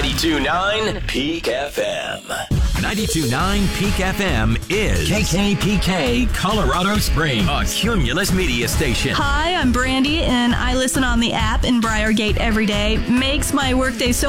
92.9 Peak FM. 92.9 Peak FM is KKPK Colorado Springs, a Cumulus media station. Hi, I'm Brandy, and I listen on the app in Briargate every day. Makes my workday so